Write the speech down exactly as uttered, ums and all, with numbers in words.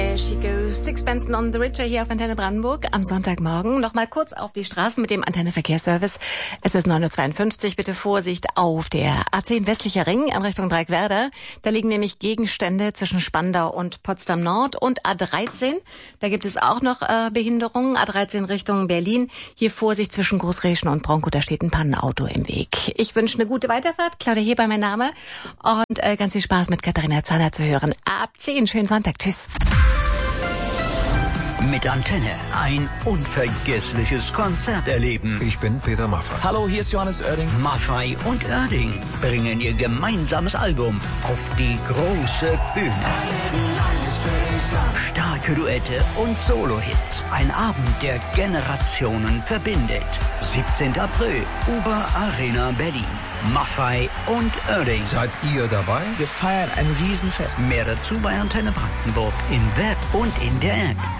There she goes. Sixpence on the Richer hier auf Antenne Brandenburg am Sonntagmorgen. Nochmal kurz auf die Straßen mit dem Antenne-Verkehrsservice. Es ist neun Uhr zweiundfünfzig. Bitte Vorsicht auf der A zehn westlicher Ring in Richtung Dreieckwerder. Da liegen nämlich Gegenstände zwischen Spandau und Potsdam Nord und A dreizehn. Da gibt es auch noch äh, Behinderungen. A dreizehn Richtung Berlin. Hier Vorsicht zwischen Großreschen und Bronco. Da steht ein Pannenauto im Weg. Ich wünsche eine gute Weiterfahrt. Claudia Heber mein Name. Und äh, ganz viel Spaß mit Katharina Zahler zu hören. Ab zehn. Schönen Sonntag. Tschüss. Mit Antenne ein unvergessliches Konzert erleben. Ich bin Peter Maffay. Hallo, hier ist Johannes Oerding. Maffay und Oerding bringen ihr gemeinsames Album auf die große Bühne. Starke Duette und Solo-Hits. Ein Abend, der Generationen verbindet. siebzehnten April, Uber Arena Berlin. Maffay und Oerding. Seid ihr dabei? Wir feiern ein Riesenfest. Mehr dazu bei Antenne Brandenburg im Web und in der App.